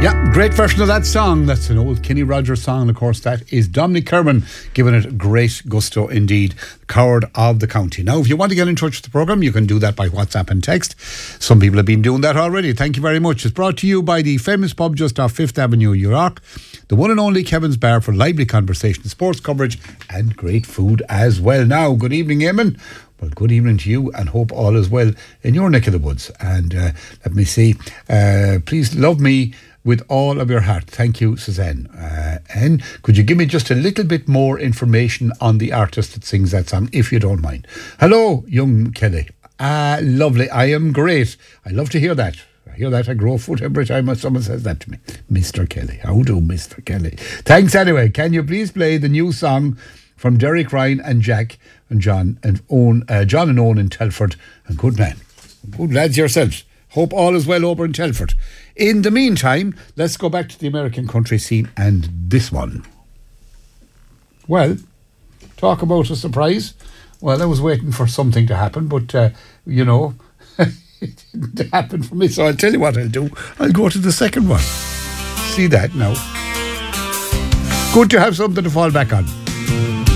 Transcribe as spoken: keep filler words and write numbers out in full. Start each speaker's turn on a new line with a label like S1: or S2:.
S1: Yeah, great version of that song. That's an old Kenny Rogers song, and of course that is Dominic Kerman giving it great gusto indeed. Coward of the County. Now, if you want to get in touch with the programme, you can do that by WhatsApp and text. Some people have been doing that already. Thank you very much. It's brought to you by the famous pub just off Fifth Avenue, York. The one and only Kevin's Bar for lively conversation, sports coverage and great food as well. Now, good evening, Eamon. Well, good evening to you, and hope all is well in your neck of the woods. And uh, let me see. Uh, please love me with all of your heart. Thank you, Suzanne. Uh, and could you give me just a little bit more information on the artist that sings that song, if you don't mind? Hello, young Kelly. Ah, lovely. I am great. I love to hear that. I hear that. I grow a foot every time someone says that to me. Mister Kelly. How do, Mister Kelly? Thanks anyway. Can you please play the new song from Derek Ryan and Jack and John and Owen, uh, John and Owen in Telford? And good man. Good lads yourselves. Hope all is well over in Telford. In the meantime, let's go back to the American country scene and this one. Well, talk about a surprise. Well, I was waiting for something to happen, but, uh, you know, it didn't happen for me. So I'll tell you what I'll do. I'll go to the second one. See that now. Good to have something to fall back on.